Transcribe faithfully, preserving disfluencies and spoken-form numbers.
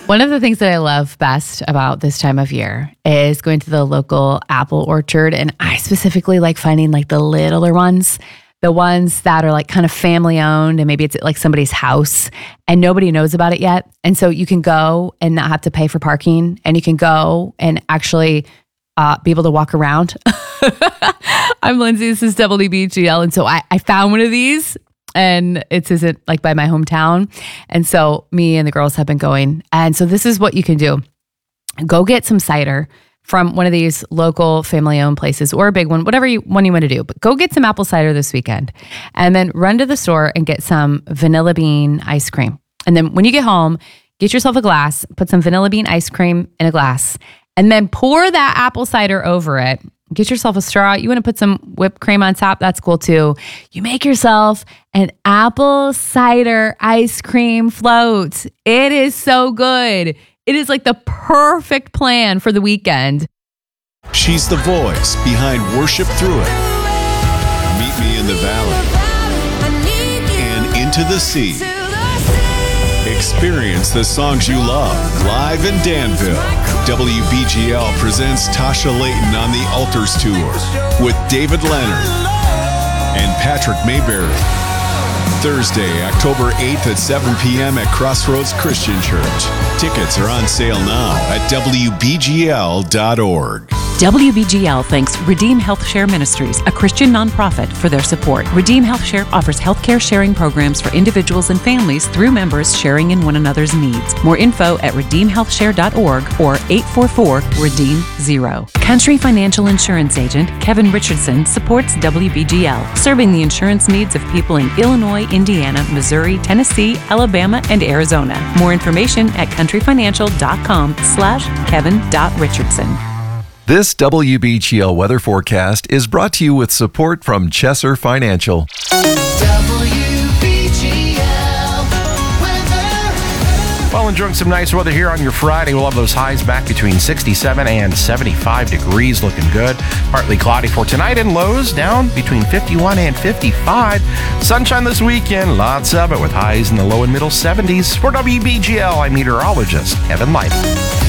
One of the things that I love best about this time of year is going to the local apple orchard. And I specifically like finding like the littler ones, the ones that are like kind of family owned and maybe it's at like somebody's house and nobody knows about it yet. And so you can go and not have to pay for parking and you can go and actually uh, be able to walk around. I'm Lindsay, this is W B G L. And so I, I found one of these. And it's isn't like by my hometown. And so me and the girls have been going. And so this is what you can do. Go get some cider from one of these local family owned places or a big one, whatever you, one you want to do. But go get some apple cider this weekend and then run to the store and get some vanilla bean ice cream. And then when you get home, get yourself a glass, put some vanilla bean ice cream in a glass, and then pour that apple cider over it. Get yourself a straw. You want to put some whipped cream on top? That's cool too. You make yourself an apple cider ice cream float. It is so good. It is like the perfect plan for the weekend. She's the voice behind Worship Through It, Meet Me in the Valley, and Into the Sea. Experience the songs you love live in Danville. W B G L presents Tasha Layton on the Altars Tour with David Leonard and Patrick Mayberry. Thursday, October eighth at seven p.m. at Crossroads Christian Church. Tickets are on sale now at W B G L dot org. W B G L thanks Redeem Health Share Ministries, a Christian nonprofit, for their support. Redeem Health Share offers healthcare sharing programs for individuals and families through members sharing in one another's needs. More info at redeem health share dot org or eight four four, redeem zero. Country Financial Insurance Agent Kevin Richardson supports W B G L, serving the insurance needs of people in Illinois, Indiana, Missouri, Tennessee, Alabama, and Arizona. More information at country financial dot com slash kevin dot richardson. This W B G L weather forecast is brought to you with support from Chesser Financial. W B G L weather. Well, enjoying some nice weather here on your Friday. We'll have those highs back between sixty-seven and seventy-five degrees, looking good. Partly cloudy for tonight and lows down between fifty-one and fifty-five. Sunshine this weekend, lots of it with highs in the low and middle seventies. For W B G L, I'm meteorologist Kevin Light.